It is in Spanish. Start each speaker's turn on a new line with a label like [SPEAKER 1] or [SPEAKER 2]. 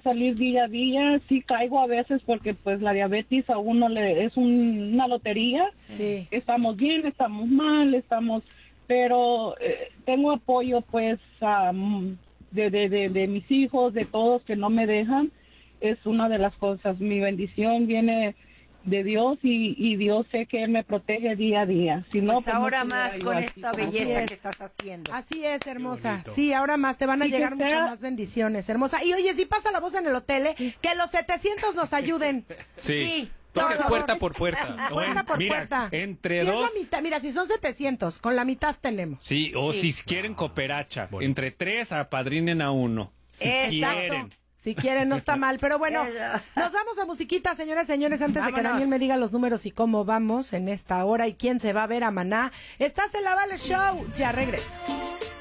[SPEAKER 1] salir día a día. Sí caigo a veces porque pues la diabetes a uno es una lotería.
[SPEAKER 2] Sí.
[SPEAKER 1] Estamos bien, estamos mal, pero tengo apoyo pues de mis hijos, de todos que no me dejan. Es una de las cosas. Mi bendición viene de Dios y Dios sé que Él me protege día a día. Si no,
[SPEAKER 3] pues
[SPEAKER 1] pues
[SPEAKER 3] ahora
[SPEAKER 1] no
[SPEAKER 3] más con esta belleza que estás haciendo.
[SPEAKER 2] Así es, hermosa. Sí, ahora más te van a llegar muchas más bendiciones, hermosa. Y oye, si pasa la voz en el hotel, que los 700 nos ayuden.
[SPEAKER 4] Sí. Toque puerta por puerta.
[SPEAKER 2] Puerta por puerta.
[SPEAKER 4] Entre
[SPEAKER 2] si
[SPEAKER 4] dos.
[SPEAKER 2] Es la mitad, mira, si son 700, con la mitad tenemos.
[SPEAKER 4] Sí, o si quieren cooperacha. Entre 3 apadrinen a uno. Si quieren.
[SPEAKER 2] Si quieren, no está mal. Pero bueno, nos vamos a musiquita, señoras y señores, antes de que Daniel me diga los números y cómo vamos en esta hora y quién se va a ver a Maná. Estás en la Vale Show. Ya regreso.